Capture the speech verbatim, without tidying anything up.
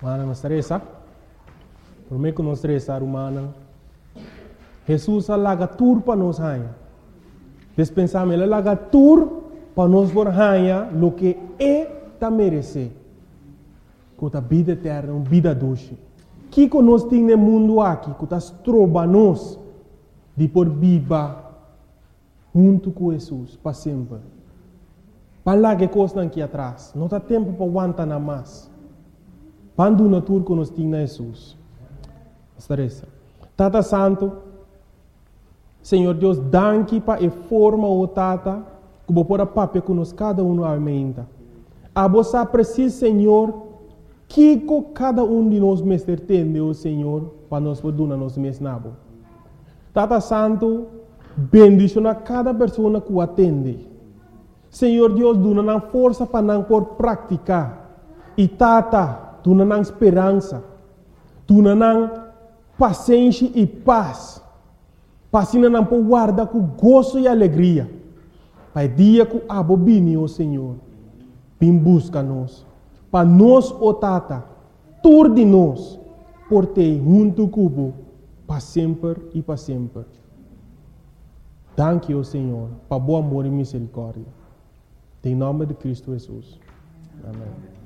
Mana nos stressa. Por mim que nos stressa humana. Jesus alaga tur para nos hanha. Dispensamos ele alaga tur para nos por hanha lo que é ta merece. Com a vida eterna, uma vida doce. Que que nós temos no mundo aqui, que nós trobamos de por viva junto com Jesus para sempre. Para lá que coisa aqui atrás, não tem tempo para aguentar nada mais. Quando na tour que nós temos Jesus. Estarece. Tata Santo, Senhor Deus, danke para a forma o Tata, que vou pôr a papel que nós cada um aumenta. A você precisa, Senhor, que cada um de nós mestre tem, o Senhor, para nós poder nos mesnabo. Tata Santo, bendiciona cada pessoa que o atende. Senhor Deus, dona força para não por praticar. E Tata, dona esperança. Dona paciência e paz. Passina não por guardar com gozo e alegria. Para dia que abobine, o Senhor, vem busca nós. Para nós, o Tata, tur de nós, por ter junto cubo, para sempre e para sempre. Danke, o Senhor, para bom amor e misericórdia. Em nome de Cristo Jesus. Amém.